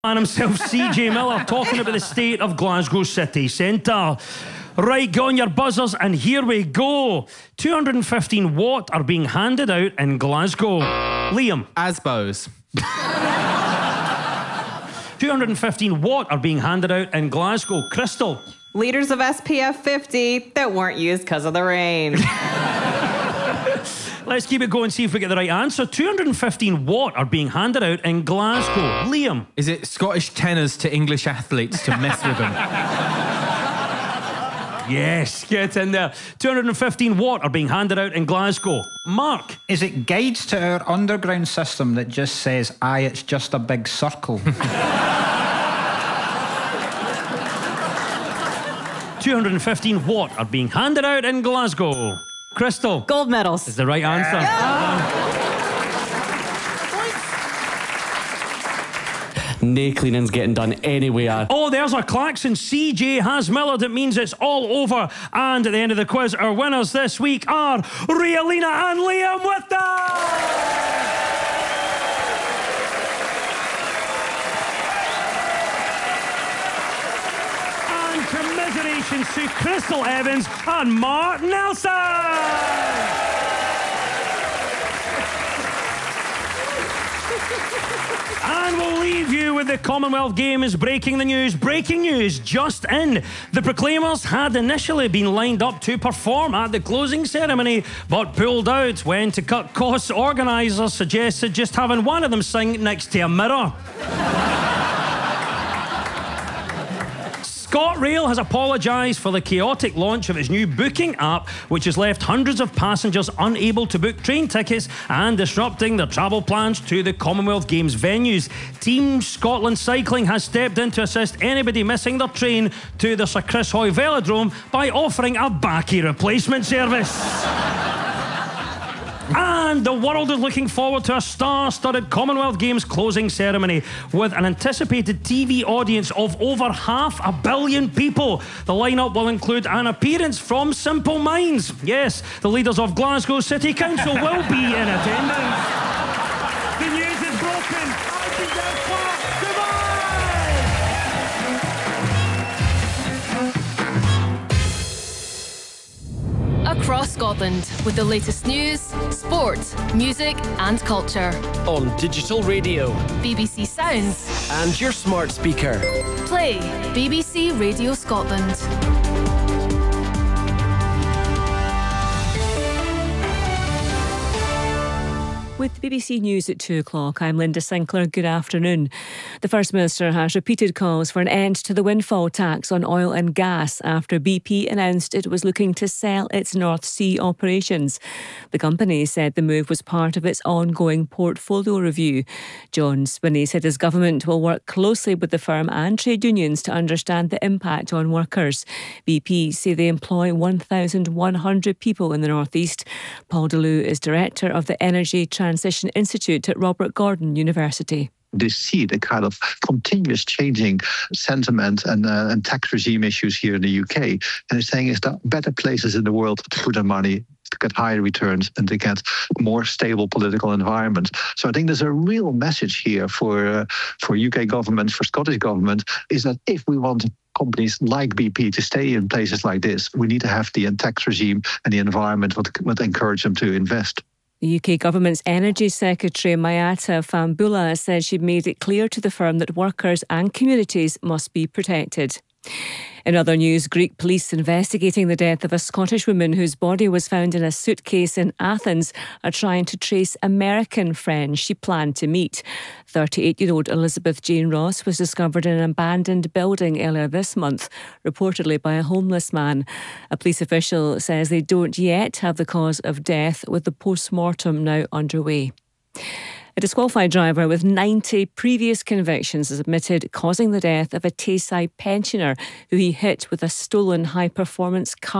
And himself, CJ Miller, talking about the state of Glasgow city centre. Right, get on your buzzers and here we go. 215 watt are being handed out in Glasgow. Liam. Asbos. 215 watt are being handed out in Glasgow. Crystal. Liters of SPF 50 that weren't used because of the rain. Let's keep it going, see if we get the right answer. 215 watt are being handed out in Glasgow. Liam. Is it Scottish tenors to English athletes to mess with them? Yes, get in there. 215 watt are being handed out in Glasgow. Mark. Is it guides to our underground system that just says, aye, it's just a big circle? 215 watt are being handed out in Glasgow. Crystal. Gold medals. Is the right answer. No cleaning's getting done anywhere. Oh, there's our klaxon. CJ has Millard. It means it's all over. And at the end of the quiz, our winners this week are Rialina and Liam with And commiserations to Crystal Evans and Mark Nelson. And we'll leave you with the Commonwealth Games breaking the news. Breaking news just in. The Proclaimers had initially been lined up to perform at the closing ceremony, but pulled out when, to cut costs, organisers suggested just having one of them sing next to a mirror. ScotRail has apologised for the chaotic launch of its new booking app, which has left hundreds of passengers unable to book train tickets and disrupting their travel plans to the Commonwealth Games venues. Team Scotland Cycling has stepped in to assist anybody missing their train to the Sir Chris Hoy Velodrome by offering a backy replacement service. And the world is looking forward to a star-studded Commonwealth Games closing ceremony with an anticipated TV audience of over 500 million people. The lineup will include an appearance from Simple Minds. Yes, the leaders of Glasgow City Council will be in attendance. The news is broken. I've been there for Across Scotland with the latest news, sport, music and culture. On digital radio, BBC Sounds and your smart speaker. Play BBC Radio Scotland. With BBC News at 2 o'clock, I'm Linda Sinclair. Good afternoon. The First Minister has repeated calls for an end to the windfall tax on oil and gas after BP announced it was looking to sell its North Sea operations. The company said the move was part of its ongoing portfolio review. John Spinney said his government will work closely with the firm and trade unions to understand the impact on workers. BP say they employ 1,100 people in the North East. Paul Deleu is director of the Energy Transition Institute at Robert Gordon University. They see the kind of continuous changing sentiment and tax regime issues here in the UK. And they're saying is there better places in the world to put their money, to get higher returns and to get more stable political environment. So I think there's a real message here for UK government, for Scottish government, is that if we want companies like BP to stay in places like this, we need to have the tax regime and the environment would encourage them to invest. The UK Government's Energy Secretary Mayata Fambula said she'd made it clear to the firm that workers and communities must be protected. In other news, Greek police investigating the death of a Scottish woman whose body was found in a suitcase in Athens are trying to trace American friends she planned to meet. 38-year-old Elizabeth Jane Ross was discovered in an abandoned building earlier this month, reportedly by a homeless man. A police official says they don't yet have the cause of death, with the post-mortem now underway. A disqualified driver with 90 previous convictions has admitted causing the death of a Tayside pensioner who he hit with a stolen high-performance car.